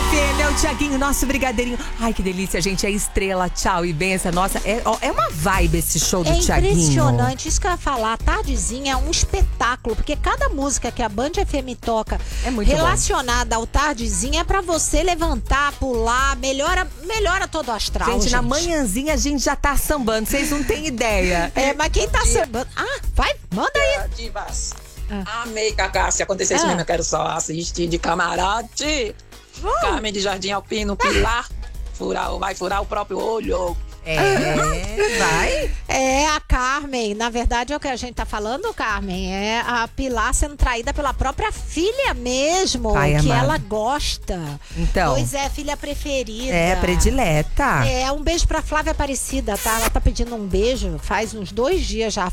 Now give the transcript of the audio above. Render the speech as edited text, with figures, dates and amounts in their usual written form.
FM, é o Thiaguinho, nosso brigadeirinho. Ai, que delícia, gente. É estrela, tchau e benção. Nossa, é uma vibe esse show do Thiaguinho. É impressionante, isso que eu ia falar. A Tardezinha é um espetáculo, porque cada música que a Band FM toca É muito relacionada ao Tardezinha é pra você levantar, pular, melhora todo o astral, Gente, na manhãzinha a gente já tá sambando, vocês não têm ideia. Mas quem tá sambando... Vai, manda aí. Divas. Amei, Cacá. Se acontecer isso mesmo, eu quero só assistir de camarote. Carmen de Jardim Alpino, Pilar. Vai furar o próprio olho. Vai. É a Carmen, na verdade é o que a gente tá falando, Carmen, é a Pilar sendo traída pela própria filha mesmo, Pai que amado. ela gosta. Então. Pois é, filha preferida. É, predileta. Um beijo pra Flávia Aparecida, tá? Ela tá pedindo um beijo faz uns 2 dias já.